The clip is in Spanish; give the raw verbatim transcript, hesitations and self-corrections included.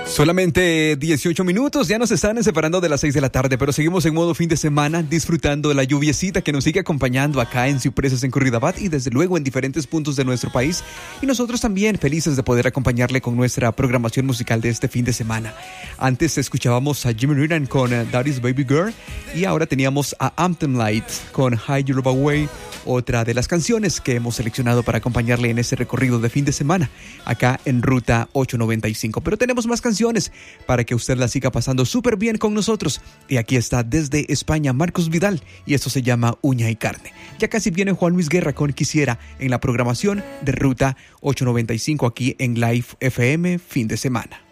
Solamente dieciocho minutos, ya nos están separando de las seis de la tarde, pero seguimos en modo fin de semana disfrutando de la lluviecita que nos sigue acompañando acá en Cipreses en Curridabat y desde luego en diferentes puntos de nuestro país. Y nosotros también felices de poder acompañarle con nuestra programación musical de este fin de semana. Antes escuchábamos a Jimmy Reardon con uh, Daddy's Baby Girl y ahora teníamos a Anthem Light con High Yoruba Way, otra de las canciones que hemos seleccionado para acompañarle en ese recorrido de fin de semana acá en Ruta ochocientos noventa y cinco. Pero tenemos más canciones para que usted la siga pasando súper bien con nosotros. Y aquí está desde España Marcos Vidal y esto se llama Uña y Carne. Ya casi viene Juan Luis Guerra con Quisiera en la programación de Ruta ochocientos noventa y cinco aquí en Live F M fin de semana.